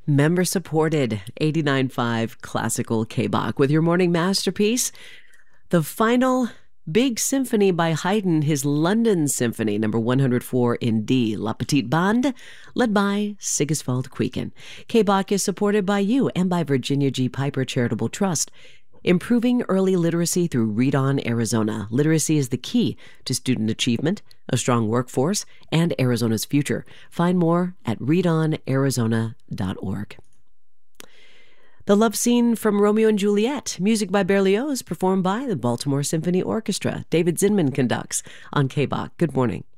Member supported 89.5 Classical K-Bach with your morning masterpiece, the final big symphony by Haydn, his London Symphony, number 104 in D, La Petite Bande, led by Sigiswald Kwieken. K-Bach is supported by you and by Virginia G. Piper Charitable Trust. Improving early literacy through Read On Arizona. Literacy is the key to student achievement, a strong workforce, and Arizona's future. Find more at readonarizona.org. The love scene from Romeo and Juliet, music by Berlioz, performed by the Baltimore Symphony Orchestra. David Zinman conducts on K-Bach. Good morning.